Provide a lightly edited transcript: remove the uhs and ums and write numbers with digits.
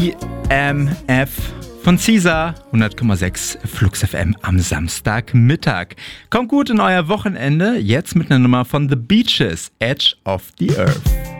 IMF von Caesar, 100,6 Flux FM am Samstagmittag. Kommt gut in euer Wochenende, jetzt mit einer Nummer von The Beaches, Edge of the Earth.